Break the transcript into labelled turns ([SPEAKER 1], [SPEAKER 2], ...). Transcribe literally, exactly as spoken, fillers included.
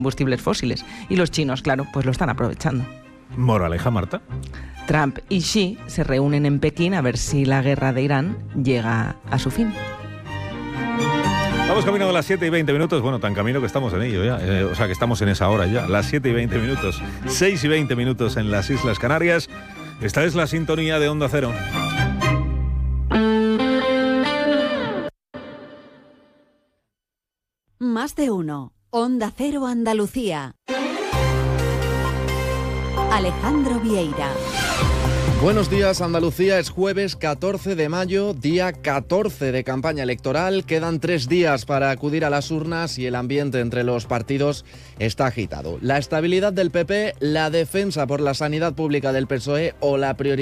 [SPEAKER 1] combustibles fósiles. Y los chinos, claro, pues lo están aprovechando.
[SPEAKER 2] Moraleja, Marta.
[SPEAKER 1] Trump y Xi se reúnen en Pekín a ver si la guerra de Irán llega a su fin.
[SPEAKER 2] Vamos camino a las siete y veinte minutos. Bueno, tan camino que estamos en ello ya. Eh, o sea, que estamos en esa hora ya. Las siete y veinte minutos. seis y veinte minutos en las Islas Canarias. Esta es la sintonía de Onda Cero.
[SPEAKER 3] Más de uno. Onda Cero Andalucía. Alejandro Vieira.
[SPEAKER 4] Buenos días, Andalucía. Es jueves catorce de mayo, día catorce de campaña electoral. Quedan tres días para acudir a las urnas y el ambiente entre los partidos está agitado. La estabilidad del P P, la defensa por la sanidad pública del P S O E o la prioridad